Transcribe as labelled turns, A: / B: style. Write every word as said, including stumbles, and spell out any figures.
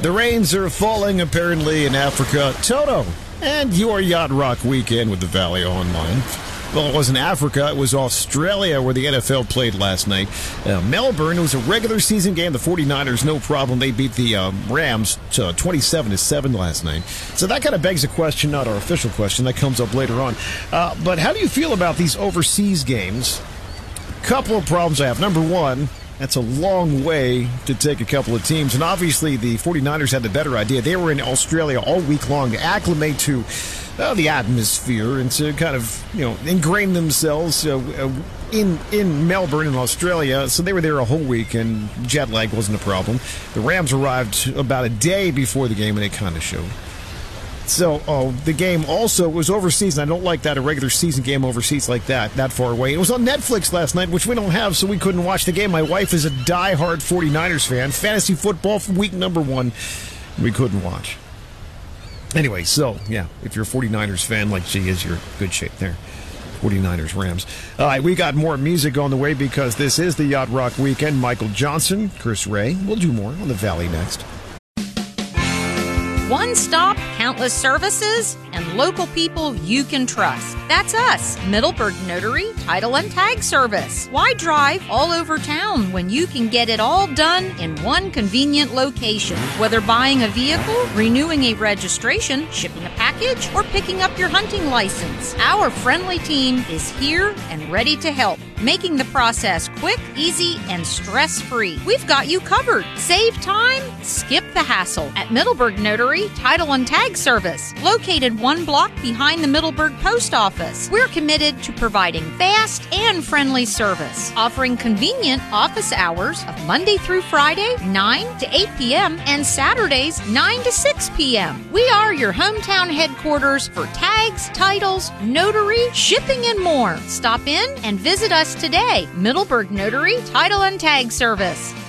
A: The rains are falling apparently in Africa. Toto and your Yacht Rock weekend with the Valley Online. Well, it wasn't Africa. It was Australia where the N F L played last night. Uh, Melbourne, it was a regular season game. The 49ers, no problem. They beat the uh, Rams to twenty-seven to seven last night. So that kind of begs a question, not our official question. That comes up later on. Uh, but how do you feel about these overseas games? Couple of problems I have. Number one, that's a long way to take a couple of teams. And obviously the 49ers had the better idea. They were in Australia all week long to acclimate to uh, the atmosphere and to kind of, you know, ingrain themselves uh, uh, in in Melbourne in Australia. So they were there a whole week, and jet lag wasn't a problem. The Rams arrived about a day before the game, and it kind of showed. So oh, the game also was overseas, and I don't like that, a regular season game overseas like that, that far away. It was on Netflix last night, which we don't have, so we couldn't watch the game. My wife is a diehard 49ers fan. Fantasy football from week number one, we couldn't watch. Anyway, so, yeah, if you're a 49ers fan like she is, you're in good shape there. 49ers, Rams. All right, we got more music on the way because this is the Yacht Rock Weekend. Michael Johnson, Chris Ray. We'll do more on the Valley next.
B: One stop, countless services, and local people you can trust. That's us, Middleburg Notary, Title and Tag Service. Why drive all over town when you can get it all done in one convenient location? Whether buying a vehicle, renewing a registration, shipping a package, or picking up your hunting license, our friendly team is here and ready to help, making the process quick, easy, and stress-free. We've got you covered. Save time, skip the hassle at Middleburg Notary, Title and Tag Service, located one block behind the Middleburg Post Office. We're committed to providing fast and friendly service, offering convenient office hours of Monday through Friday, nine to eight p.m., and Saturdays, nine to six p.m. We are your hometown headquarters for tags, titles, notary, shipping, and more. Stop in and visit us today. Middleburg Notary, Title and Tag Service.